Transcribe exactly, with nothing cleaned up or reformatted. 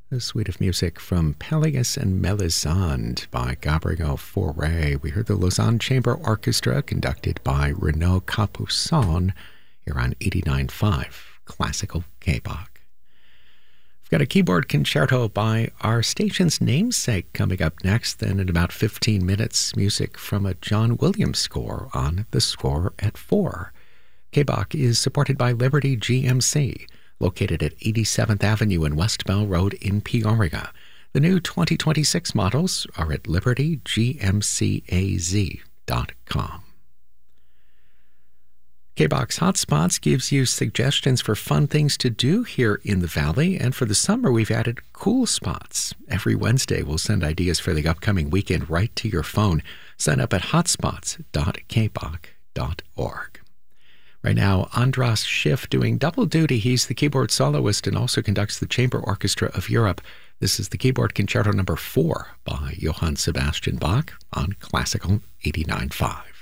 A suite of music from Pelléas and Melisande by Gabriel Fauré. We heard the Lausanne Chamber Orchestra conducted by Renaud Capuçon here on eighty-nine point five Classical K-Bach. We've got a keyboard concerto by our station's namesake coming up next. Then in about fifteen minutes, music from a John Williams score on The Score at Four. K-Bach is supported by Liberty G M C, located at eighty-seventh Avenue and West Bell Road in Peoria. The new twenty twenty-six models are at liberty g m c a z dot com. K-Bach's Hotspots gives you suggestions for fun things to do here in the Valley, and for the summer we've added cool spots. Every Wednesday we'll send ideas for the upcoming weekend right to your phone. Sign up at hotspots dot k bach dot org. Right now, Andras Schiff doing double duty. He's the keyboard soloist and also conducts the Chamber Orchestra of Europe. This is the Keyboard Concerto number four by Johann Sebastian Bach on Classical eighty-nine point five.